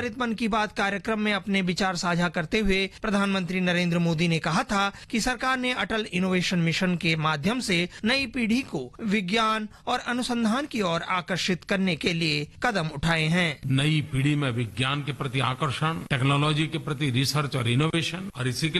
प्रसारित मन की बात कार्यक्रम में अपने विचार साझा करते हुए प्रधानमंत्री नरेंद्र मोदी ने कहा था कि सरकार ने अटल इनोवेशन मिशन के माध्यम से नई पीढ़ी को विज्ञान और अनुसंधान की ओर आकर्षित करने के लिए कदम उठाए हैं। नई पीढ़ी में विज्ञान के प्रति आकर्षण, टेक्नोलॉजी के प्रति रिसर्च और इनोवेशन, और इसी के